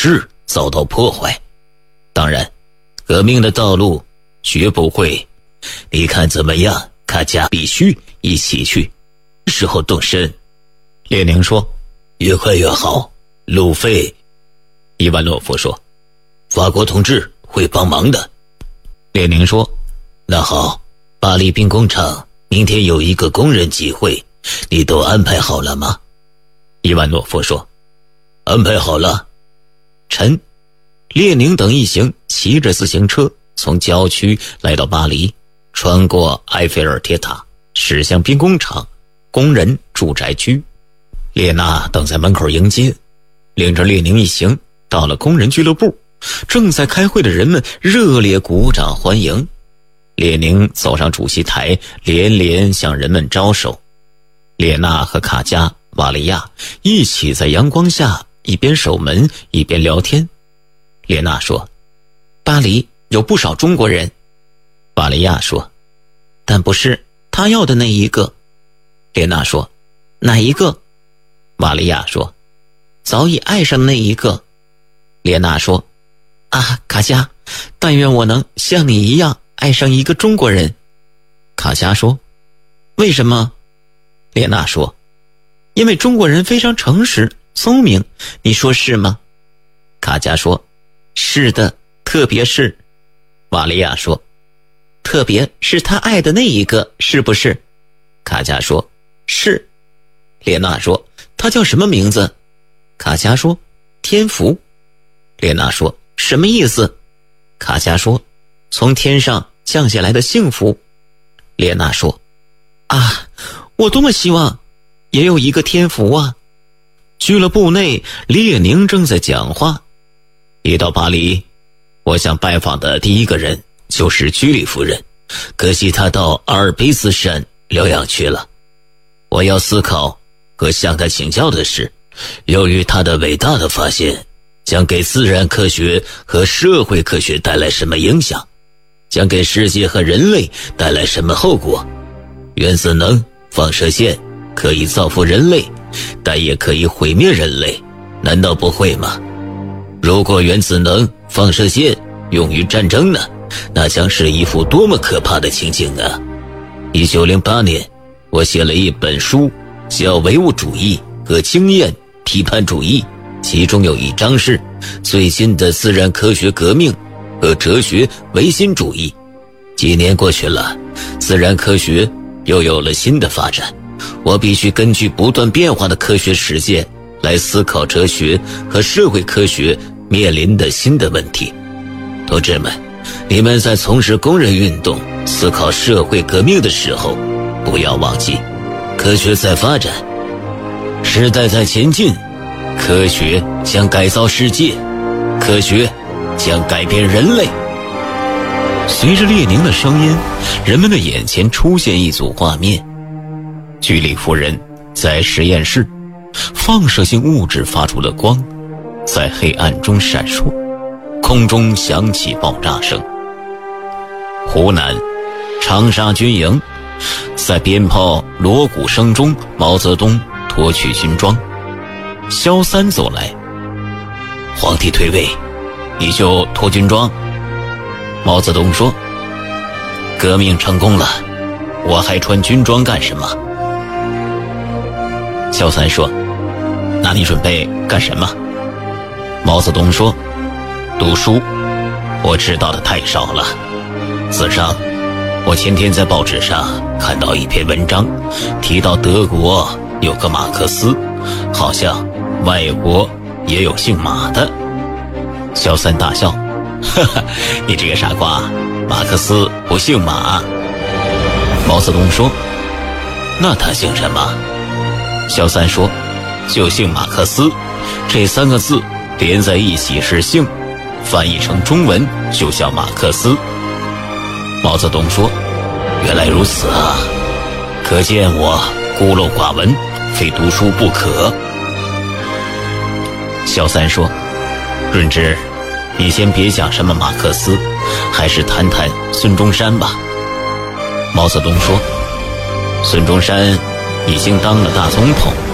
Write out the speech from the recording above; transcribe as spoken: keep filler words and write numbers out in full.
治遭到破坏。当然，革命的道路绝不会，你看怎么样？卡加必须一起去，时候动身。列宁说，越快越好。路费，伊万诺夫说，法国同志会帮忙的。列宁说，那好，巴黎兵工厂明天有一个工人集会，你都安排好了吗？伊万诺夫说，安排好了。陈、列宁等一行骑着自行车从郊区来到巴黎，穿过埃菲尔铁塔，驶向兵工厂工人住宅区。列娜等在门口迎接，领着列宁一行到了工人俱乐部，正在开会的人们热烈鼓掌欢迎。列宁走上主席台，连连向人们招手。列娜和卡加、瓦利亚一起在阳光下一边守门一边聊天。列娜说，巴黎有不少中国人。瓦利亚说，但不是他要的那一个。列娜说，哪一个？瓦利亚说，早已爱上那一个。列娜说，啊，卡加，但愿我能像你一样爱上一个中国人。卡加说，为什么？列娜说，因为中国人非常诚实聪明，你说是吗？卡加说，是的，特别是。瓦利亚说，特别是他爱的那一个，是不是？卡加说，是。列娜说，他叫什么名字？卡加说，天福。列娜说，什么意思？卡加说，从天上降下来的幸福。列娜说，啊，我多么希望也有一个天福啊。俱乐部内，列宁正在讲话。一到巴黎，我想拜访的第一个人就是居里夫人，可惜她到阿尔卑斯山疗养去了。我要思考和向她请教的是，由于她的伟大的发现将给自然科学和社会科学带来什么影响，将给世界和人类带来什么后果。原子能、放射线可以造福人类，但也可以毁灭人类，难道不会吗？如果原子能、放射线用于战争呢，那将是一幅多么可怕的情景啊！一九零八年，我写了一本书，叫《唯物主义和经验批判主义》，其中有一章是最新的自然科学革命和哲学唯心主义。几年过去了，自然科学又有了新的发展，我必须根据不断变化的科学实践来思考哲学和社会科学面临的新的问题。同志们，你们在从事工人运动、思考社会革命的时候，不要忘记，科学在发展，时代在前进，科学将改造世界，科学将改变人类。随着列宁的声音，人们的眼前出现一组画面。居里夫人在实验室，放射性物质发出的光在黑暗中闪烁，空中响起爆炸声。湖南长沙军营，在鞭炮锣鼓声中，毛泽东脱去军装。萧三走来，皇帝退位，你就脱军装。毛泽东说，革命成功了，我还穿军装干什么？萧三说，那你准备干什么？毛泽东说，读书，我知道的太少了。自上，我前天在报纸上看到一篇文章，提到德国有个马克思，好像外国也有姓马的。萧三大笑，哈哈，你这个傻瓜，马克思不姓马。毛泽东说，那他姓什么？萧三说，就姓马克思，这三个字连在一起是姓，翻译成中文就叫马克思。毛泽东说，原来如此啊，可见我孤陋寡闻，非读书不可。萧三说，润之，你先别讲什么马克思，还是谈谈孙中山吧。毛泽东说，孙中山已经当了大总统，